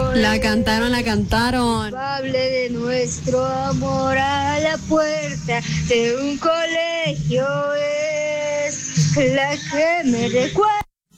La cantaron, la cantaron. Culpable de nuestro amor a la puerta de un colegio es la que me recuerda.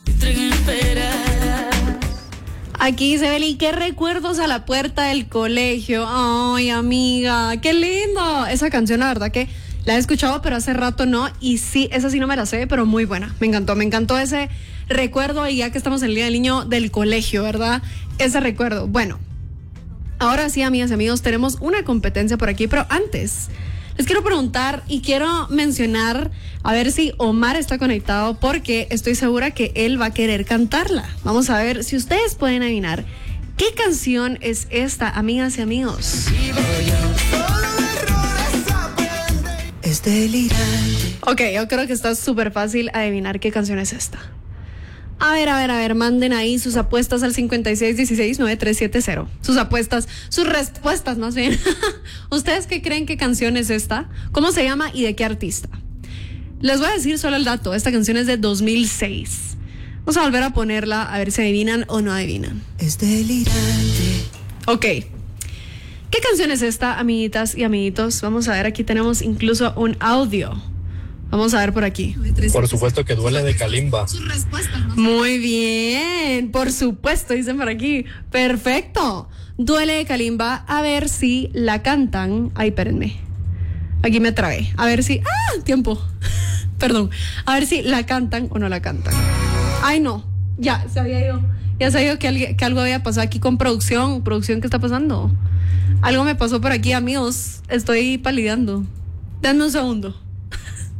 Aquí dice Beli, qué recuerdos a la puerta del colegio. Ay, amiga, qué lindo. Esa canción, la verdad que la he escuchado, pero hace rato no. Y sí, esa sí no me la sé, pero muy buena. Me encantó ese recuerdo. Y ya que estamos en el Día del Niño del colegio, ¿verdad? Ese recuerdo. Bueno, ahora sí, amigas y amigos, tenemos una competencia por aquí, pero antes les quiero preguntar y quiero mencionar a ver si Omar está conectado, porque estoy segura que él va a querer cantarla. Vamos a ver si ustedes pueden adivinar qué canción es esta, amigas y amigos. Es delirante. Ok, yo creo que está súper fácil adivinar qué canción es esta. A ver, manden ahí sus apuestas al 5616-9370. Sus apuestas, sus respuestas más bien. ¿Ustedes qué creen qué canción es esta? ¿Cómo se llama y de qué artista? Les voy a decir solo el dato. Esta canción es de 2006. Vamos a volver a ponerla a ver si adivinan o no adivinan. Es delirante. Ok. ¿Qué canción es esta, amiguitas y amiguitos? Vamos a ver, aquí tenemos incluso un audio. Vamos a ver por aquí. Por supuesto que duele, de Kalimba. Muy bien, por supuesto, dicen por aquí. Perfecto. Duele de Kalimba. A ver si la cantan. Ay, espérenme. Aquí me trabé. A ver si... ¡Ah! Tiempo. Perdón. A ver si la cantan o no la cantan. Ay, no. Ya sabía yo. Ya sabía que algo había pasado aquí con producción. Producción, ¿qué está pasando? Algo me pasó por aquí, amigos. Estoy palidando. Denme un segundo.